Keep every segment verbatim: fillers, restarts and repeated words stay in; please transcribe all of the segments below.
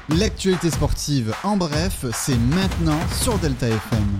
L'actualité sportive en bref, c'est maintenant sur Delta F M.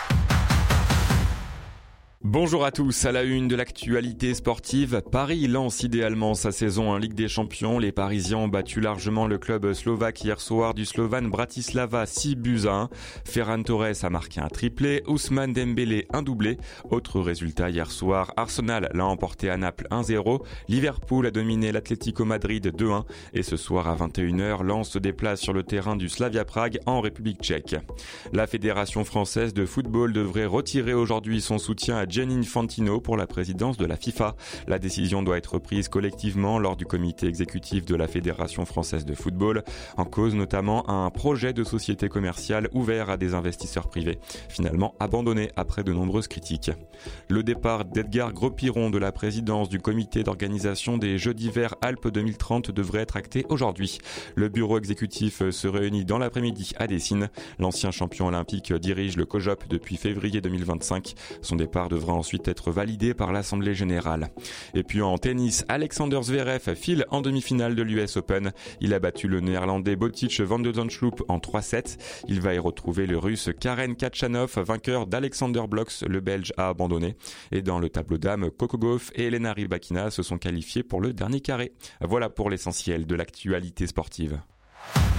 Bonjour à tous, à la une de l'actualité sportive, Paris lance idéalement sa saison en Ligue des Champions. Les Parisiens ont battu largement le club slovaque hier soir du Slovan Bratislava six buts à un. Ferran Torres a marqué un triplé, Ousmane Dembélé un doublé. Autre résultat hier soir, Arsenal l'a emporté à Naples un zéro, Liverpool a dominé l'Atlético Madrid deux un et ce soir à vingt et une heures, Lens se déplace sur le terrain du Slavia Prague en République tchèque. La Fédération française de football devrait retirer aujourd'hui son soutien à Gianni Infantino pour la présidence de la FIFA. La décision doit être prise collectivement lors du comité exécutif de la Fédération française de football. En cause notamment un projet de société commerciale ouvert à des investisseurs privés, finalement abandonné après de nombreuses critiques. Le départ d'Edgar Gros-Piron de la présidence du comité d'organisation des Jeux d'hiver Alpes deux mille trente devrait être acté aujourd'hui. Le bureau exécutif se réunit dans l'après-midi à Dessine. L'ancien champion olympique dirige le COJOP depuis février deux mille vingt-cinq. Son départ devra ensuite être validé par l'Assemblée générale. Et puis en tennis, Alexander Zverev file en demi-finale de l'U S Open. Il a battu le néerlandais Botic van de Zandschulp en trois sept. Il va y retrouver le russe Karen Khachanov, vainqueur d'Alexander Blocks, le belge a abandonné. Et dans le tableau dames, Coco Gauff et Elena Rybakina se sont qualifiés pour le dernier carré. Voilà pour l'essentiel de l'actualité sportive.